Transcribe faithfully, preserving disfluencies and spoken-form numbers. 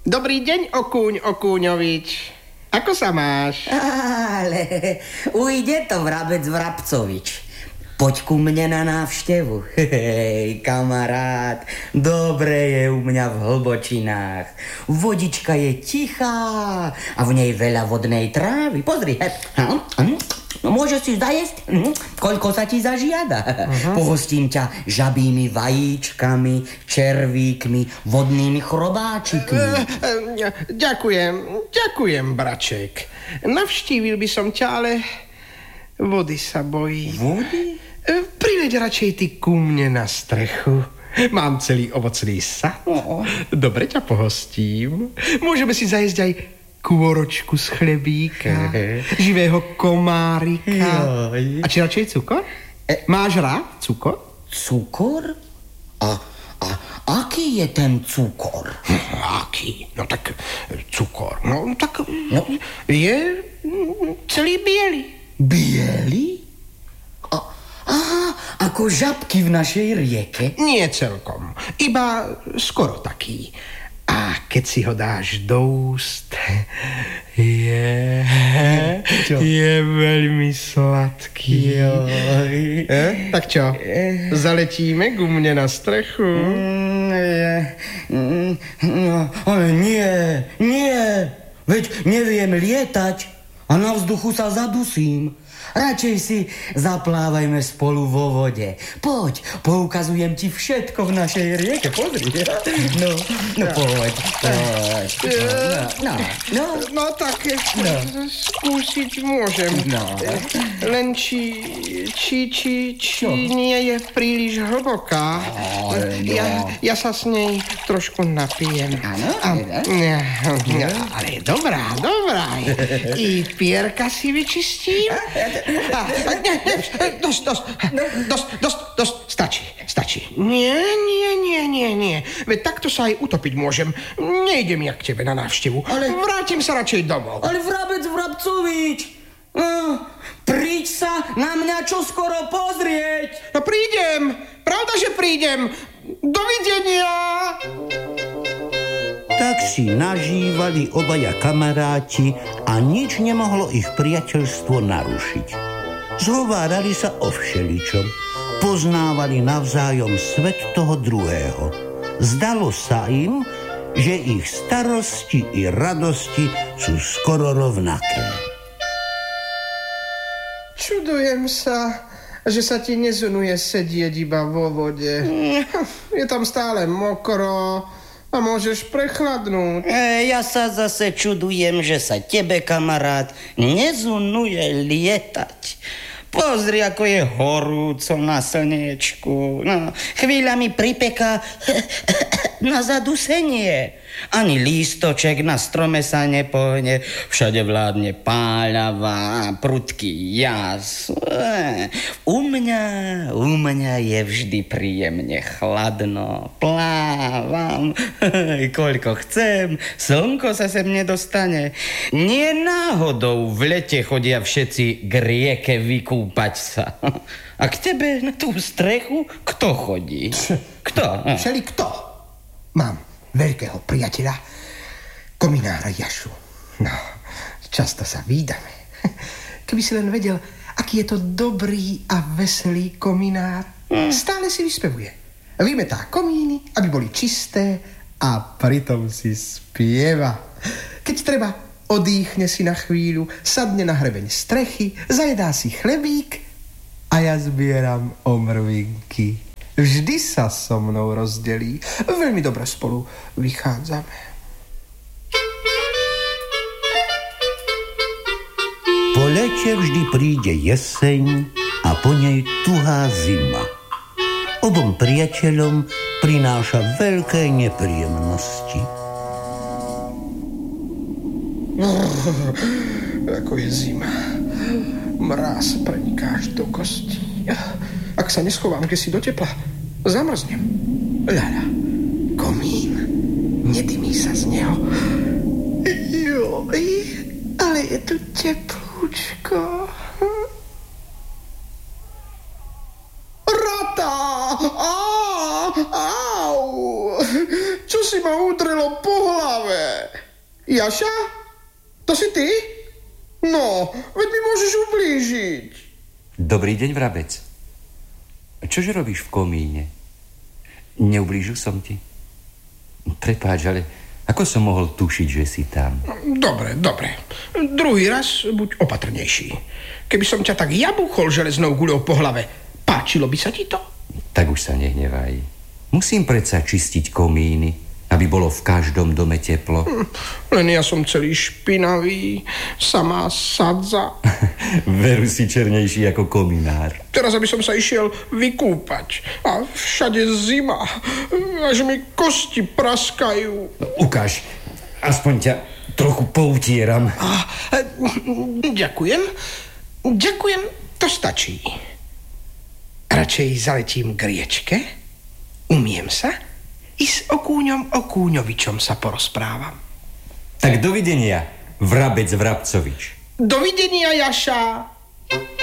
Dobrý deň, Okúň Okúňovič. Ako sa máš? Ale ujde to, Vrabec Vrabcovič. Poď ku mne na návštevu. Hej, kamarát, dobre je u mňa v hlbočinách. Vodička je tichá a v nej veľa vodnej trávy. Pozri, no, môžeš si zajesť, koľko sa ti zažiada. Uh-huh. Pohostím ťa žabými vajíčkami, červíkmi, vodnými chrobáčikmi. Ďakujem, ďakujem, braček. Navštívil by som ťa, ale vody sa bojí. Vody? Priveď radšej ty ku mne na strechu. Mám celý ovocný sad. Oh. Dobre ťa pohostím. Môžeme si zajesť aj kôročku z chlebíka, živého komárika. Joj. A či radšej cukor? E, Máš rád cukor? Cukor? A, a aký je ten cukor? Aký? No tak cukor. No tak no. Je celý biely. Biely? Aha, ako žabky v našej rieke? Nie celkom, iba skoro taký. A keď si ho dáš do úst, je, je veľmi sladký. E? Tak čo, zaletíme ku mne na strechu? No, ale nie, nie, veď neviem lietať a na vzduchu sa zadusím. Radšej si zaplávajme spolu vo vode. Poď, poukazujem ti všetko v našej rieke. Pozri. No, no poď, poď. No, no, no. No tak no. Skúsiť môžem. No. Len či, či, či, či nie je príliš hlboká. No, ja, ja sa s nej trošku napijem. Áno? A, ne, ne, ale dobrá, dobrá. I pierka si vyčistím. A, ne, ne, dosť, dosť, dosť, dosť, dosť, stačí, stačí. Nie, nie, nie, nie, nie. Veď takto sa aj utopiť môžem. Nejdem ja k tebe na návštevu. Ale vrátim sa radšej domov. Ale Vrabec Vrabcovič, no, príď sa na mňa čoskoro pozrieť. No prídem, pravda, že prídem. Dovidenia. Tak si nažívali obaja kamaráti a nič nemohlo ich priateľstvo narušiť. Zhovárali sa o všeličom, poznávali navzájom svet toho druhého. Zdalo sa im, že ich starosti i radosti sú skoro rovnaké. Čudujem sa, že sa ti nezunuje sedieť iba vo vode. Je tam stále mokro a môžeš prechladnúť. E, ja sa zase čudujem, že sa tebe, kamarát, nezunuje lietať. Pozri, ako je horúco na slniečku. No, chvíľami pripeká na zadusenie. Ani lístoček na strome sa nepohne. Všade vládne páľava, prudký jas. U mňa, u mňa je vždy príjemne chladno. Plávam, koľko chcem. Slnko sa sem nedostane. Nie náhodou v lete chodia všetci k rieke vykúpať sa. A k tebe na tú strechu kto chodí? Kto? Všeli kto? Mám veľkého priateľa, kominára Jašu. No, často sa vídame. Keby si len vedel, aký je to dobrý a veselý kominár. Mm. Stále si vyspevuje. Vymetá komíny, aby boli čisté a pritom si spieva. Keď treba, odýchne si na chvíľu, sadne na hrebeň strechy, zajedá si chlebík a ja zbieram omrvinky. Vždy sa so mnou rozdelí. Veľmi dobre spolu vychádzame. Po lete vždy príde jeseň a po nej tuhá zima. Obom priateľom prináša veľké nepríjemnosti. Ako je zima. Mráz preniká až do kostí. Ak sa neschovám kdesi do tepla, zamrznem. Ľaľa, komín, nedymí sa z neho. Joj, ale je tu teplúčko. Rata! Á, au! čo si ma udrelo po hlave. Jaša? To si ty? No, veď mi môžeš ublížiť. Dobrý deň, vrabec. Čože robíš v komíne? Neublížil som ti? Prepáč, ale ako som mohol tušiť, že si tam? Dobre, dobre. Druhý raz buď opatrnejší. Keby som ťa tak jabuchol železnou guľou po hlave, páčilo by sa ti to? Tak už sa nehnevaj. Musím predsa čistiť komíny, aby bolo v každom dome teplo. Hm, len ja som celý špinavý, samá sadza. Veru si černejší ako kominár. Teraz, aby som sa išiel vykúpať. A všade zima. Až mi kosti praskajú. Ukáž, aspoň ťa trochu poutieram. A, ďakujem. Ďakujem, to stačí. Radšej zaletím k riečke, umiem sa i s Okúňom Okúňovičom sa porozprávam. Tak dovidenia, vrabec Vrabcovič. Dovidenia, Jaša.